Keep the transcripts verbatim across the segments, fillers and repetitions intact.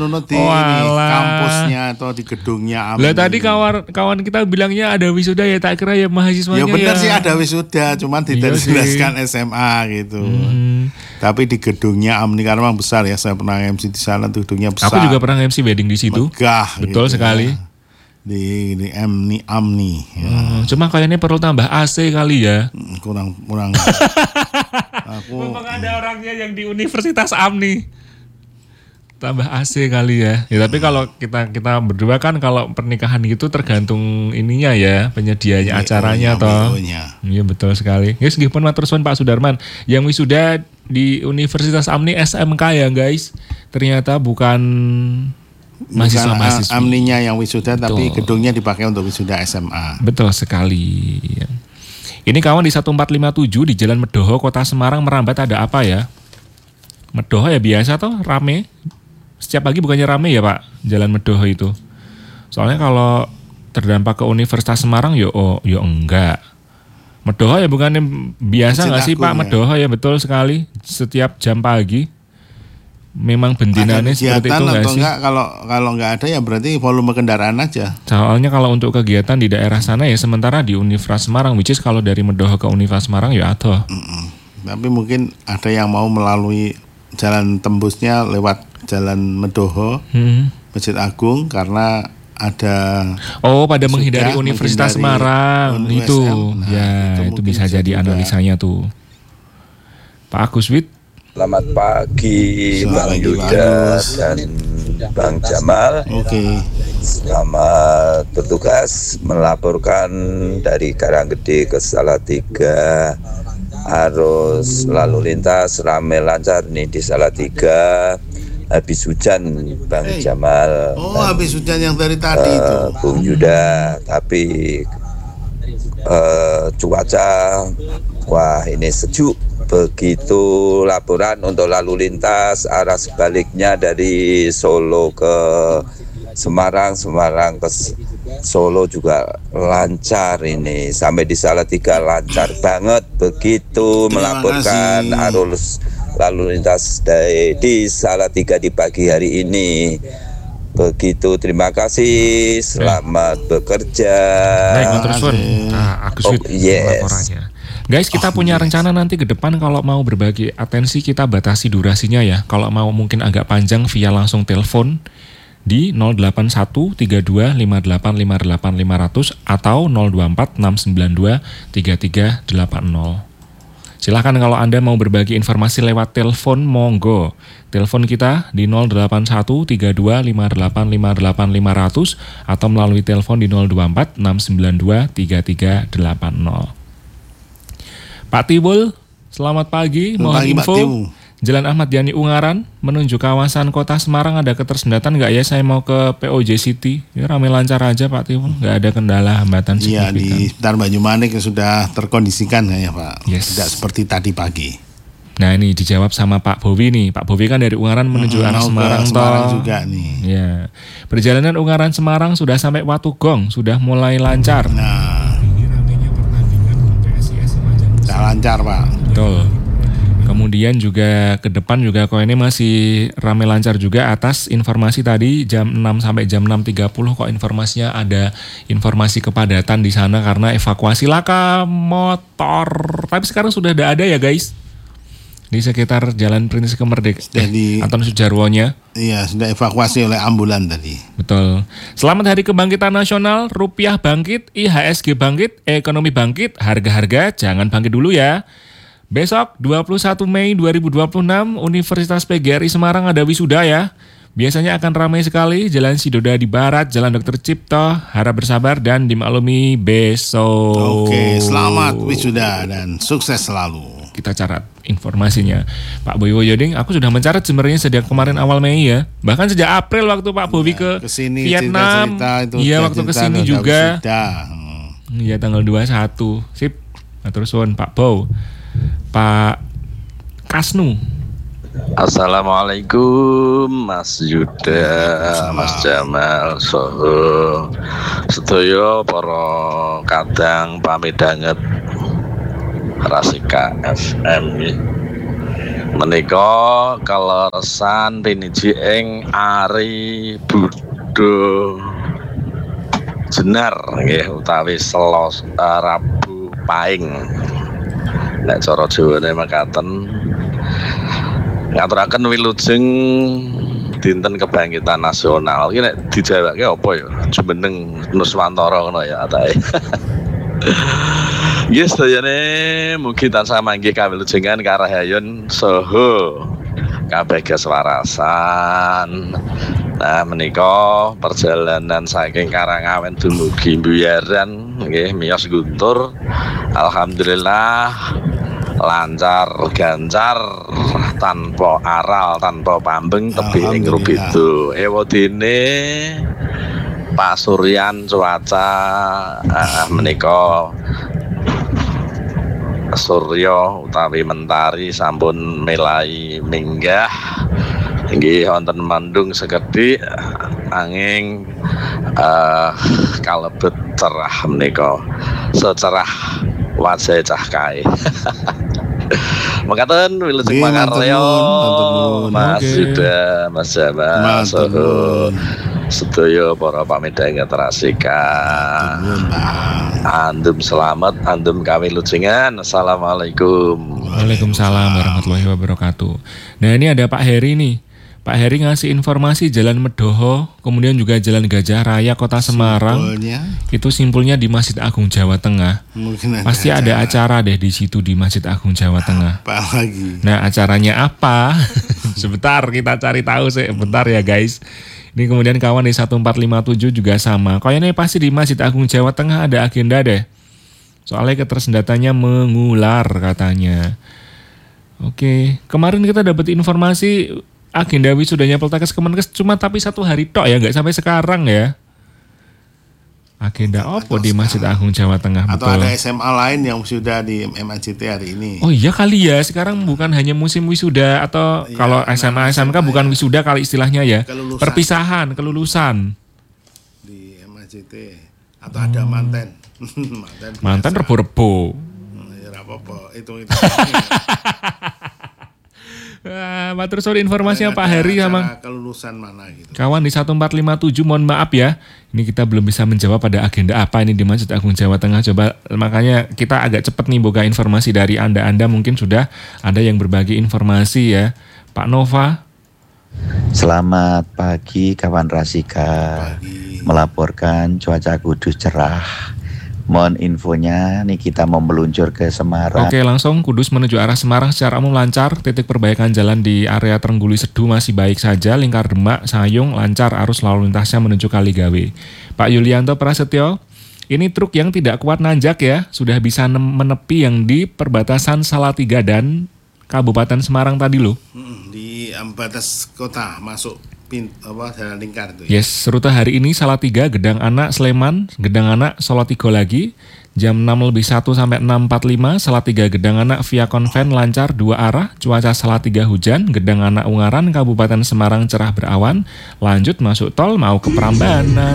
di oh, ini, kampusnya atau di gedungnya Amni. Lah tadi kawan kawan kita bilangnya ada wisuda ya, tak kira ya mahasiswanya. Ya benar ya. sih ada wisuda, cuman tidak dijelaskan S M A gitu. Hmm. Tapi di gedungnya Amni karena memang besar ya, saya pernah M C di sana, gedungnya besar. Aku juga pernah M C wedding di situ. Megah. Betul gitu sekali. Ya. Di di Amni Amni. Ya. Hmm, cuma kayaknya perlu tambah A C kali ya. Kurang kurang. Aku. Memang ada orangnya yang di Universitas Amni. Tambah A C kali ya. Ya tapi kalau kita kita berdua kan kalau pernikahan gitu tergantung ininya ya, penyedianya acaranya toh. Iya betul sekali. Ya meskipun matur suwun Pak Sudarman, yang wisuda di Universitas Amni S M K ya guys. Ternyata bukan mahasiswa-mahasiswa. Amninya yang wisuda betul. Tapi gedungnya dipakai untuk wisuda S M A. Betul sekali. Ini kawan di satu empat lima tujuh di Jalan Medoho Kota Semarang merambat ada apa ya? Medoho ya biasa toh, rame. Setiap pagi bukannya rame ya Pak, Jalan Medoho itu. Soalnya kalau terdampak ke Universitas Semarang ya oh, ya enggak. Medoho ya bukannya biasa enggak sih Pak? Ya. Medoho ya betul sekali. Setiap jam pagi. Memang bendinanya seperti itu enggak sih? Enggak, kalau kalau enggak ada ya berarti volume kendaraan aja. Soalnya kalau untuk kegiatan di daerah sana ya sementara di Universitas Semarang, which is kalau dari Medoho ke Universitas Semarang ya ada. Tapi mungkin ada yang mau melalui jalan tembusnya lewat Jalan Medoho, hmm. Masjid Agung karena ada oh pada menghindari Universitas Semarang U S M. Itu nah, ya itu, itu bisa jadi juga. Analisanya tuh Pak Agus Wid. Selamat pagi Bang Yuda dan Bang Jamal. Oke. Okay. Selamat bertugas melaporkan dari Karanggede ke Salatiga. Arus lalu lintas ramai lancar nih di Salatiga. Habis hujan Bang hey. Jamal. Oh dan, habis hujan yang dari tadi uh, itu Bung Yuda. Tapi uh, cuaca wah ini sejuk. Begitu laporan untuk lalu lintas arah sebaliknya dari Solo ke Semarang, Semarang ke Solo juga lancar ini. Sampai di Salatiga lancar banget. Begitu Terima melaporkan kasih. Arus lalu lintas dari di Salatiga di pagi hari ini. Begitu, terima kasih. Selamat Baik. bekerja. Baik, terus nah, Agus oh, yes. Guys, kita oh, punya yes. rencana nanti ke depan kalau mau berbagi atensi kita batasi durasinya ya. Kalau mau mungkin agak panjang via langsung telepon di nol delapan satu tiga dua lima delapan lima delapan lima nol nol atau nol dua empat enam sembilan dua tiga tiga delapan nol. Silahkan kalau Anda mau berbagi informasi lewat telepon, monggo. Telepon kita di nol delapan satu tiga dua lima delapan lima delapan lima nol nol atau melalui telepon di nol dua empat enam sembilan dua tiga tiga delapan nol. Pak Tibul, selamat pagi. Mohon pagi, info. Jalan Ahmad Yani Ungaran menuju kawasan Kota Semarang ada ketersendatan nggak ya? Saya mau ke P O J City. Ya ramai lancar aja Pak Tibul, nggak ada kendala hambatan signifikan. Iya di sekitar Banyumanik sudah terkondisikan ya Pak. Yes. Tidak seperti tadi pagi. Nah ini dijawab sama Pak Bowi nih. Pak Bowi kan dari Ungaran menuju hmm, arah Semarang, Semarang juga nih. Ya. Perjalanan Ungaran Semarang sudah sampai Watugong, sudah mulai lancar. Nah, sudah lancar Pak. Betul. Kemudian juga ke depan juga kok ini masih ramai lancar juga atas informasi tadi jam enam sampai jam enam tiga puluh kok informasinya ada informasi kepadatan di sana karena evakuasi laka motor. Tapi sekarang sudah ada ya guys. Di sekitar Jalan Prinsip Kemerdekaan eh, Anton Sujarwonya. Iya, sudah evakuasi oleh ambulan tadi. Betul. Selamat Hari Kebangkitan Nasional, rupiah bangkit, I H S G bangkit, ekonomi bangkit, harga-harga jangan bangkit dulu ya. Besok dua puluh satu Mei dua ribu dua puluh enam Universitas P G R I Semarang ada wisuda ya. Biasanya akan ramai sekali, Jalan Sidoda di Barat, Jalan Dokter Cipto, harap bersabar dan dimaklumi besok. Oke, selamat wisuda dan sukses selalu. Kita catat informasinya. Pak Boy Woyoding, aku sudah mencatat sebenarnya sejak kemarin awal Mei ya. Bahkan sejak April waktu Pak Bobi ke kesini, Vietnam. Iya, waktu kesini juga. Iya, tanggal dua puluh satu. Sip. Terus Pak Bow. Pak Kasnu. Assalamualaikum Mas Yuda, Mas Jamal, Soho, sedaya para kadang pamit banget Rasika F M. Menika kaleresan piniji ing Ari Budo Jenar nggih utawi Selos uh, Rabu Paing. Nek cara Jawane mekaten ngaturaken wilujeng dinten kebangkitan nasional. Iki nek dijawabke apa ya? Jumeneng Nuswantara ngono ya atae. Nggih sedayane mugi tansah manggih kawilujengan karahayon saha kabegas warasan. Nah menika perjalanan saking Karangawen dumugi Mbuyaran nggih miyos Guntur. Alhamdulillah lancar gancar tanpa aral tanpa pambeng tebih ing Rubido. Ewadene pasuryan cuaca uh, menika Surya utawi mentari sampun melai minggah nggih wonten mendung sekedhik angin uh, kalebet cerah menika secerah wajah cah kae. Mekaten wilujeng pangarya Mas Yuda, Mas Jamal, saha sedaya para pamedha ing Trasika. Andum selamat, andum kawilujengan. Assalamualaikum. Waalaikumsalam warahmatullahi wabarakatuh. Nah ini ada Pak Heri nih. Pak Heri ngasih informasi Jalan Medoho, kemudian juga Jalan Gajah Raya Kota Semarang. Simpulnya? Itu simpulnya di Masjid Agung Jawa Tengah. Mungkin ada Pasti acara. ada acara deh di situ di Masjid Agung Jawa Tengah. Apa lagi? Nah acaranya apa? Sebentar kita cari tahu sih. Bentar ya guys. Ini kemudian kawan di satu empat lima tujuh juga sama. Kayaknya pasti di Masjid Agung Jawa Tengah ada agenda deh. Soalnya ketersendatannya mengular katanya. Oke, kemarin kita dapat informasi agenda wisudanya Poltekkes Kemenkes cuma tapi satu hari tok ya, nggak sampai sekarang ya. Agenda apa di Masjid Agung Jawa Tengah? Atau betul. Ada S M A lain yang wisuda di M A J T hari ini. Oh iya kali ya, sekarang bukan hanya musim wisuda atau ya, kalau S M A S M K bukan ya. Wisuda kali istilahnya ya. Kelulusan. Perpisahan, kelulusan. Di M A J T atau hmm. ada manten. manten manten rebo-rebo. Ya apa-apa, itu itu. Wah, matur sore informasinya Pak Heri sama kelulusan mana gitu. Kawan di satu empat lima tujuh, mohon maaf ya. Ini kita belum bisa menjawab pada agenda apa ini di Masjid Agung Jawa Tengah. Coba makanya kita agak cepat nih boga informasi dari Anda. Anda mungkin sudah ada yang berbagi informasi ya. Pak Nova. Selamat pagi kawan Rasika. Pagi. Melaporkan cuaca Kudus cerah. Mohon infonya, nih kita mau meluncur ke Semarang. Oke, langsung Kudus menuju arah Semarang secara umum lancar. Titik perbaikan jalan di area Trengguli Sedu masih baik saja. Lingkar Demak, Sayung lancar arus lalu lintasnya menuju Kaligawe. Pak Yulianto Prasetyo, ini truk yang tidak kuat nanjak ya, sudah bisa menepi yang di perbatasan Salatiga dan Kabupaten Semarang tadi loh. Hmm, di batas kota masuk Pint, apa, jalan lingkar itu ya? Yes, rute hari ini Salatiga, Gedang Anak, Sleman, Gedang Anak, Solo Tigo lagi, jam enam lebih satu sampai enam empat puluh lima, Salatiga Gedang Anak via konven lancar dua arah, cuaca Salatiga hujan, Gedang Anak Ungaran, Kabupaten Semarang cerah berawan, lanjut masuk tol mau ke Prambanan.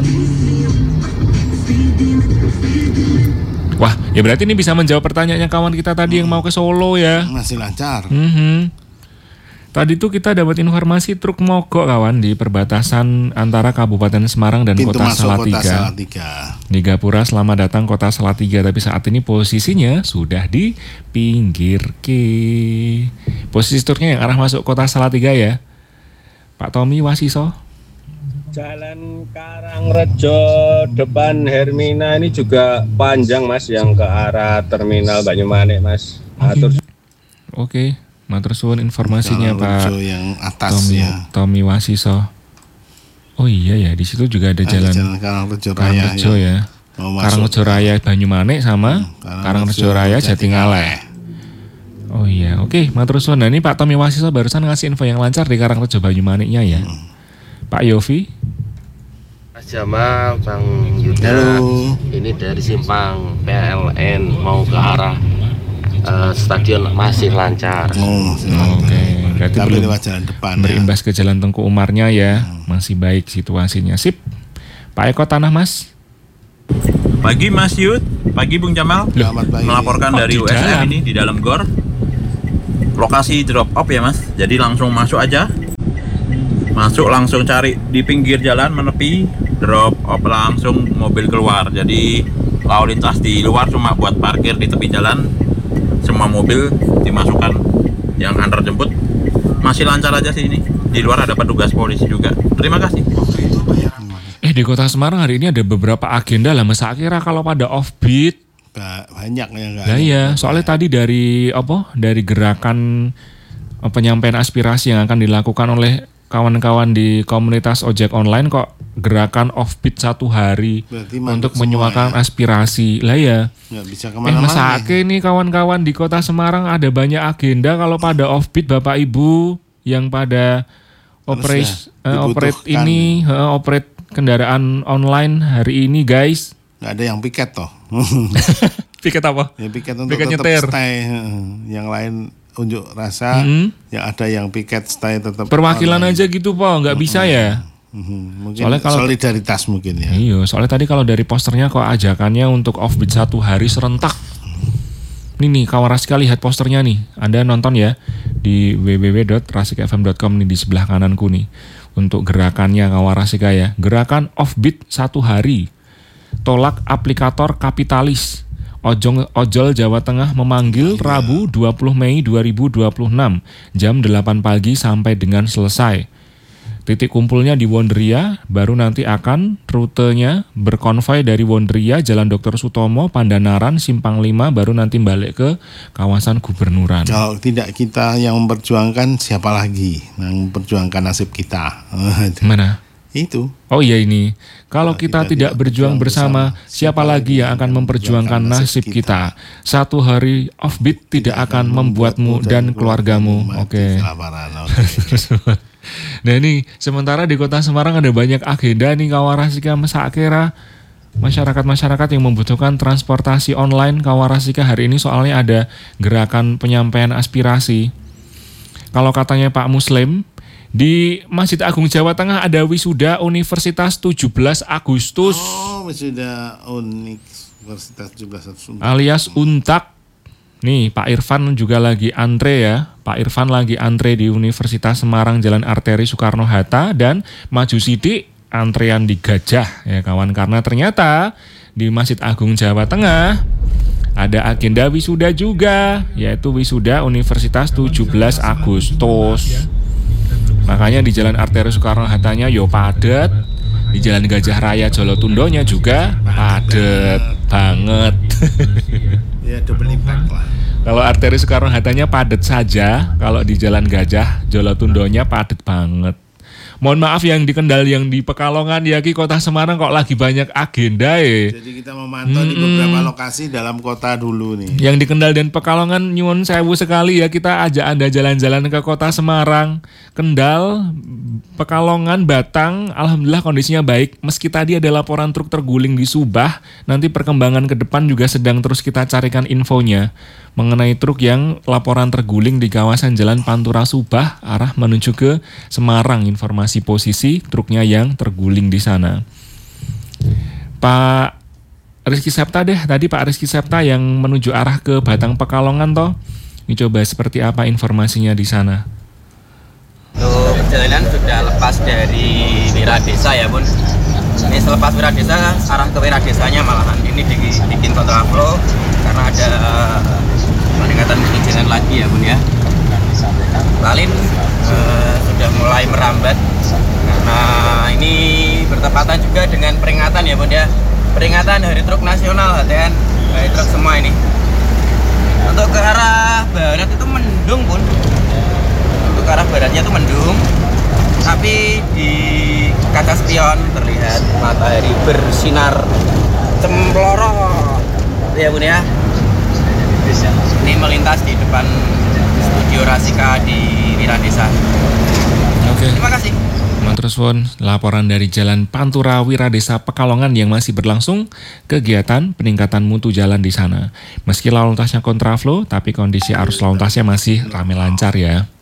Wah, ya berarti ini bisa menjawab pertanyaannya kawan kita tadi yang mau ke Solo ya. Masih lancar. Mm-hmm. Tadi tuh kita dapat informasi truk mogok kawan di perbatasan antara Kabupaten Semarang dan Pintu Kota Kota Salatiga. Salatiga. Di Gapura selamat datang Kota Salatiga, tapi saat ini posisinya sudah di pinggir ke. Posisi truknya yang arah masuk Kota Salatiga ya. Pak Tommy Wasiso. Jalan Karangrejo depan Hermina ini juga panjang Mas, yang ke arah Terminal Banyumanik Mas. Atur. Oke. Okay. Matur suwun informasinya Pak yang atas Tommy, ya. Tommy Wasiso. Oh iya ya, di situ juga ada, ada jalan, jalan Karangrejo Raya Karangrejo ya. Karangrejo Raya Banyumanik sama hmm, Karangrejo Raya Jatingaleh. Oh iya, oke, matur suwun. Nah, ini Pak Tommy Wasiso barusan ngasih info yang lancar di Karangrejo Banyumaniknya ya. Hmm. Pak Yofi. Mas Jamal, Bang Yuda. Halo. Ini dari simpang P L N mau ke arah Uh, stadion masih lancar. Oh, Oke, okay. Berarti Tapi belum jalan depan, berimbas ya. ke Jalan Tengku Umarnya ya. Hmm. Masih baik situasinya. Sip. Pak Eko Tanah Mas. Pagi Mas Yud, pagi Bung Jamal. Selamat pagi. Melaporkan oh, dari U S M ini di dalam gor. lokasi drop off ya Mas. Jadi langsung masuk aja. Masuk langsung cari di pinggir jalan menepi, drop off langsung mobil keluar. Jadi lalu lintas di luar cuma buat parkir di tepi jalan. Semua mobil dimasukkan yang antar jemput. Masih lancar aja sih ini. Di luar ada petugas polisi juga. Terima kasih. Eh di Kota Semarang hari ini ada beberapa agenda lah. Masa kira kalau pada offbeat banyak ya enggak? Nah iya, soalnya tadi dari apa? Dari gerakan penyampaian aspirasi yang akan dilakukan oleh kawan-kawan di komunitas ojek online kok gerakan offbeat satu hari untuk menyuarakan ya? Aspirasi. Lah ya. Nggak bisa eh masa nih kawan-kawan di Kota Semarang ada banyak agenda kalau pada offbeat Bapak Ibu yang pada operate uh, operate ini uh, operate kendaraan online hari ini guys. Nggak ada yang piket toh. Piket apa? Ya piket untuk piket tetap nyetir. Stay. Yang lain unjuk rasa, mm-hmm. yang ada yang piket stay tetap perwakilan online. Aja gitu po, nggak mm-hmm. bisa ya. Mm-hmm. Mungkin soalnya kalau, solidaritas mungkin ya. Iya, soalnya tadi kalau dari posternya kok ajakannya untuk offbeat satu hari serentak. Ini nih kawan Rasika lihat posternya nih, Anda nonton ya di w w w dot rasika f m dot com nih di sebelah kananku nih untuk gerakannya kawan Rasika ya, gerakan offbeat satu hari, tolak aplikator kapitalis. Ojol, Ojol Jawa Tengah memanggil Rabu dua puluh Mei dua ribu dua puluh enam jam delapan pagi sampai dengan selesai. Titik kumpulnya di Wonderia, baru nanti akan rutenya berkonvoi dari Wonderia, Jalan Doktor Sutomo, Pandanaran, Simpang lima, baru nanti balik ke kawasan Gubernuran. Kalau tidak kita yang memperjuangkan, siapa lagi yang memperjuangkan nasib kita? Mana? Itu. Oh iya ini. Kalau kita, kita tidak berjuang bersama, bersama, siapa lagi yang akan memperjuangkan nasib kita? kita? Satu hari offbeat tidak, tidak akan membuatmu dan keluargamu. Oke. Okay. Nah ini sementara di Kota Semarang ada banyak agenda nih kawan Rasika Mesakira. Masyarakat-masyarakat yang membutuhkan transportasi online kawan Rasika hari ini soalnya ada gerakan penyampaian aspirasi. Kalau katanya Pak Muslim, di Masjid Agung Jawa Tengah ada wisuda Universitas tujuh belas Agustus. Oh, wisuda Universitas tujuh belas Agustus. Alias Untak. Nih, Pak Irfan juga lagi antre ya. Pak Irfan lagi antre di Universitas Semarang Jalan Arteri Soekarno-Hatta dan maju sidik antrean di Gajah ya kawan, karena ternyata di Masjid Agung Jawa Tengah ada agenda wisuda juga, yaitu wisuda Universitas tujuh belas Agustus. Makanya di Jalan Arteri Soekarno-Hattanya yo padet, di Jalan Gajah Raya Jolotundonya juga padet banget. Ya double impact lah. Kalau arteri Soekarno-Hattanya padet saja, kalau di Jalan Gajah Jolotundonya padet banget. Mohon maaf yang di Kendal, yang di Pekalongan ya ki Kota Semarang kok lagi banyak agenda ya. Jadi kita memantau hmm. di beberapa lokasi dalam kota dulu nih. Yang di Kendal dan Pekalongan nyuwun sewu sekali ya, kita ajak Anda jalan-jalan ke Kota Semarang. Kendal, Pekalongan, Batang, alhamdulillah kondisinya baik. Meski tadi ada laporan truk terguling di Subah, nanti perkembangan ke depan juga sedang terus kita carikan infonya mengenai truk yang laporan terguling di kawasan Jalan Pantura Subah arah menuju ke Semarang. Informasi posisi truknya yang terguling di sana. Pak Rizky Septa deh, tadi Pak Rizky Septa yang menuju arah ke Batang Pekalongan toh. Ini coba seperti apa informasinya di sana. Untuk perjalanan sudah lepas dari Wiradesa ya Bun. Ini selepas Wiradesa arah ke Wiradesanya malahan ini dibikin kontraflow karena ada peningkatan kejadian lagi ya Bun ya. Lalin eh, sudah mulai merambat karena ini bertepatan juga dengan peringatan ya Bun ya. Peringatan Hari Truk Nasional, hatian Hari Truk semua ini. Untuk ke arah barat itu mendung Bun. Untuk ke arah baratnya itu mendung. Tapi di kaca spion terlihat matahari bersinar cemplorot ya Bun ya. Ini melintas di depan studio Rasika di Wiradesa. Oke. Terima kasih. Terus Won, laporan dari Jalan Pantura Wiradesa Pekalongan yang masih berlangsung kegiatan peningkatan mutu jalan di sana. Meski lalu lintasnya kontraflow, tapi kondisi arus lalu lintasnya masih ramai lancar ya.